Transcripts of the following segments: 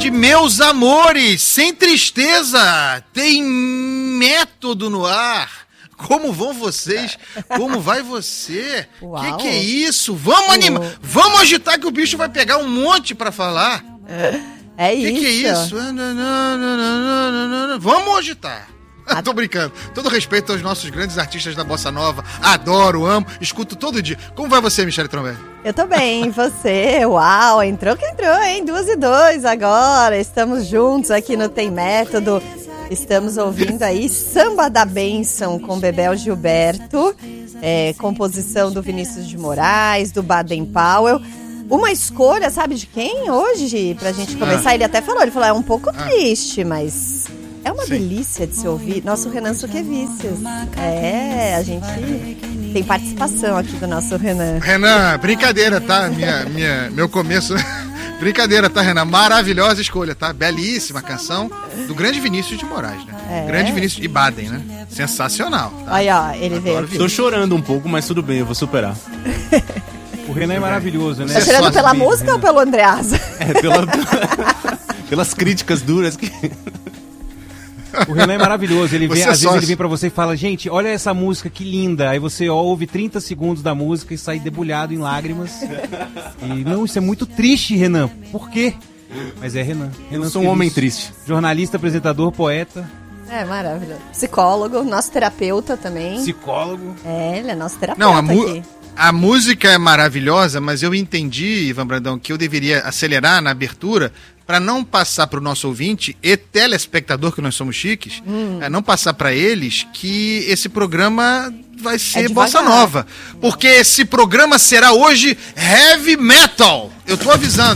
tarde, meus amores, sem tristeza, tem método no ar. Como vão vocês? Como vai você? Que é isso? Vamos animar, vamos agitar que o bicho vai pegar um monte pra falar. É isso. Que é isso? Vamos agitar. Tô brincando. Todo respeito aos nossos grandes artistas da Bossa Nova. Adoro, amo, escuto todo dia. Como vai você, Michele Trombelli? Eu tô bem, e você? Uau, entrou que entrou, hein? 2:02 agora. Estamos juntos aqui no Tem Método. Estamos ouvindo aí Samba da Bênção com Bebel Gilberto. Composição do Vinícius de Moraes, do Baden Powell. Uma escolha, sabe de quem hoje? Pra gente começar, ele até falou, é um pouco triste, mas... É uma delícia de se ouvir. Nosso Renan Suquevicius. A gente tem participação aqui do nosso Renan. Renan, brincadeira, tá? Meu começo... Brincadeira, tá, Renan? Maravilhosa escolha, tá? Belíssima canção do grande Vinícius de Moraes, né? Grande Vinícius de Baden, né? Sensacional. Tá? Aí, ó, ele veio aqui. Tô chorando um pouco, mas tudo bem, eu vou superar. O Renan é maravilhoso, né? Tá chorando pela música ou pelo Andreasa? Pelas críticas duras que... O Renan é maravilhoso, ele vem, às vezes ele vem pra você e fala, gente, olha essa música, que linda. Aí você ouve 30 segundos da música e sai debulhado em lágrimas. E não, isso é muito triste, Renan. Por quê? Mas é Renan. Eu sou um homem triste. Jornalista, apresentador, poeta. Maravilhoso. Psicólogo, nosso terapeuta também. Psicólogo. Ele é nosso terapeuta aqui. A música é maravilhosa, mas eu entendi, Ivan Brandão, que eu deveria acelerar na abertura para não passar para o nosso ouvinte e telespectador, que nós somos chiques, não passar para eles que esse programa vai ser bossa nova. Porque esse programa será hoje heavy metal. Eu tô avisando.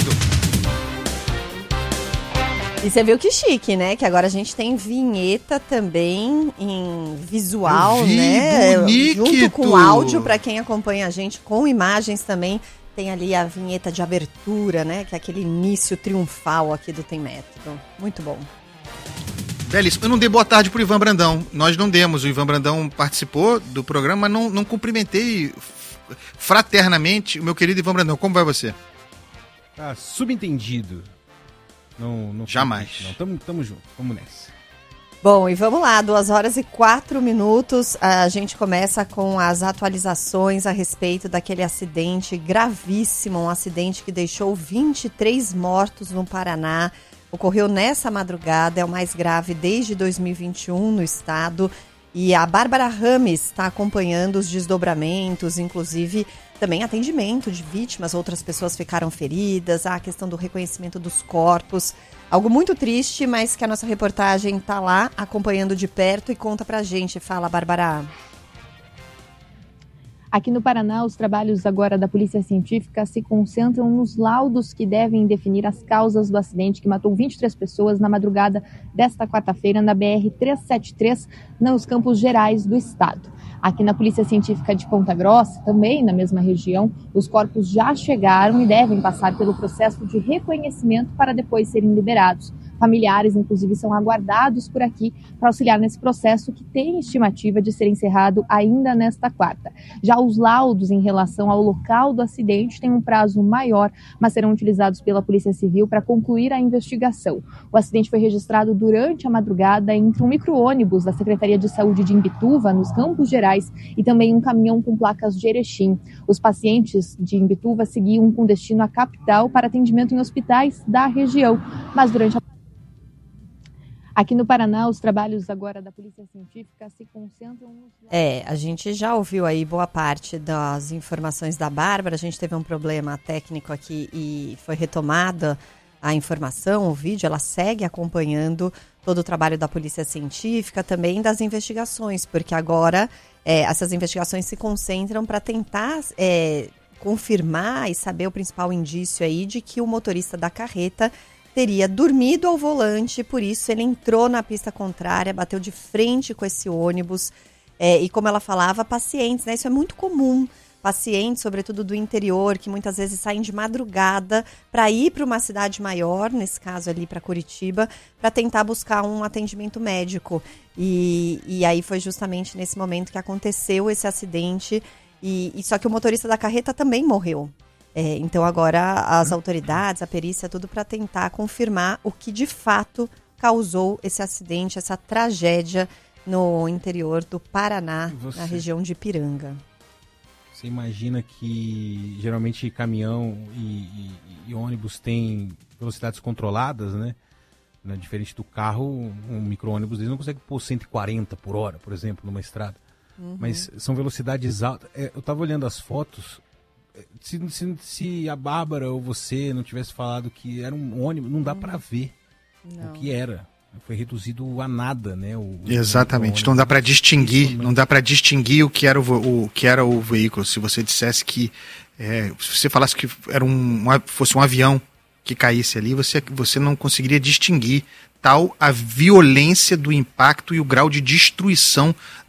E você viu que chique, né? Que agora a gente tem vinheta também em visual, né? Bonito. Junto com áudio, para quem acompanha a gente, com imagens também. Tem ali a vinheta de abertura, né? Que é aquele início triunfal aqui do Tem Método. Muito bom. Belíssimo. Eu não dei boa tarde pro Ivan Brandão. Nós não demos. O Ivan Brandão participou do programa, mas não cumprimentei fraternamente o meu querido Ivan Brandão. Como vai você? Subentendido. Não jamais. Não, tamo junto. Vamos nessa. Bom, e vamos lá, 2:04. A gente começa com as atualizações a respeito daquele acidente gravíssimo, um acidente que deixou 23 mortos no Paraná. Ocorreu nessa madrugada, é o mais grave desde 2021 no estado. E a Bárbara Rames está acompanhando os desdobramentos, inclusive também atendimento de vítimas, outras pessoas ficaram feridas, a questão do reconhecimento dos corpos. Algo muito triste, mas que a nossa reportagem está lá acompanhando de perto e conta pra gente. Fala, Bárbara. Aqui no Paraná, os trabalhos agora da Polícia Científica se concentram nos laudos que devem definir as causas do acidente que matou 23 pessoas na madrugada desta quarta-feira na BR-373, nos Campos Gerais do estado. Aqui na Polícia Científica de Ponta Grossa, também na mesma região, os corpos já chegaram e devem passar pelo processo de reconhecimento para depois serem liberados. Familiares, inclusive, são aguardados por aqui para auxiliar nesse processo que tem estimativa de ser encerrado ainda nesta quarta. Já os laudos em relação ao local do acidente têm um prazo maior, mas serão utilizados pela Polícia Civil para concluir a investigação. O acidente foi registrado durante a madrugada entre um micro-ônibus da Secretaria de Saúde de Imbituva, nos Campos Gerais, e também um caminhão com placas de Erechim. Os pacientes de Imbituva seguiam com destino à capital para atendimento em hospitais da região, mas durante a... Aqui no Paraná, os trabalhos agora da Polícia Científica se concentram nos... A gente já ouviu aí boa parte das informações da Bárbara. A gente teve um problema técnico aqui e foi retomada a informação, o vídeo. Ela segue acompanhando todo o trabalho da Polícia Científica, também das investigações, porque agora essas investigações se concentram para tentar confirmar e saber o principal indício aí de que o motorista da carreta teria dormido ao volante, por isso ele entrou na pista contrária, bateu de frente com esse ônibus. E como ela falava, pacientes, né? Isso é muito comum. Pacientes, sobretudo do interior, que muitas vezes saem de madrugada para ir para uma cidade maior, nesse caso ali para Curitiba, para tentar buscar um atendimento médico. E aí foi justamente nesse momento que aconteceu esse acidente. E só que o motorista da carreta também morreu. Então agora as autoridades, a perícia, tudo para tentar confirmar o que de fato causou esse acidente, essa tragédia no interior do Paraná, na região de Ipiranga. Você imagina que geralmente caminhão e ônibus têm velocidades controladas, né? Diferente do carro, um micro-ônibus eles não consegue pôr 140 por hora, por exemplo, numa estrada. Mas são velocidades altas. Eu estava olhando as fotos, se a Bárbara ou você não tivesse falado que era um ônibus, não dá para ver o que era. Foi reduzido a nada, né? Exatamente. Não dá para distinguir, não dá para distinguir o que era o que era o veículo. Se você dissesse que, se você falasse que era fosse um avião que caísse ali, você não conseguiria distinguir tal a violência do impacto e o grau de destruição